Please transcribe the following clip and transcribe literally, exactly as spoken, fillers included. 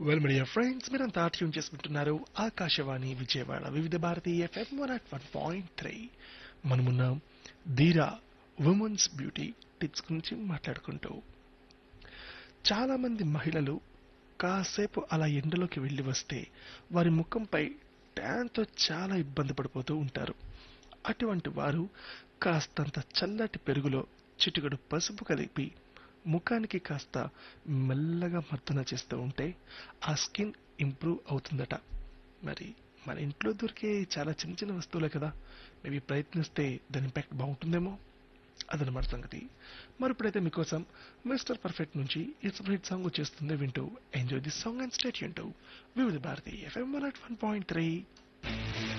Well media friends మీరంతా tune చేసుకుంటున్నారు ఆకాశవాణి విజయవాడ వివిధ Bharati FM one at one point three. మనమున్నాం ధీరా ఉమెన్స్ బ్యూటీ టిప్స్ గురించి మాట్లాడుకుంటూ. చాలా మంది మహిళలు కాసేపు అలా ఎండలోకి వెళ్ళి వస్తే వారి ముఖంపై ట్యాన్తో చాలా ఇబ్బంది పడిపోతూ ఉంటారు. అటువంటి వారు కాస్తంత చల్లటి పెరుగులో చిటికెడు పసుపు కలిపి ముఖానికి కాస్త మెల్లగా మర్దన చేస్తూ ఉంటే ఆ స్కిన్ ఇంప్రూవ్ అవుతుందట. మరి మన ఇంట్లో దొరికే చాలా చిన్న చిన్న వస్తువులే కదా, మేబీ ప్రయత్నిస్తే దాని ఇంపాక్ట్ బాగుంటుందేమో. అదనమాట సంగతి. మరి ఇప్పుడైతే మీకోసం మిస్టర్ పర్ఫెక్ట్ నుంచి ఈ సపరేట్ సాంగ్ వచ్చేస్తుంది, వింటూ enjoy this song and state Yoon to వివిధ Bharati FM one at one point three.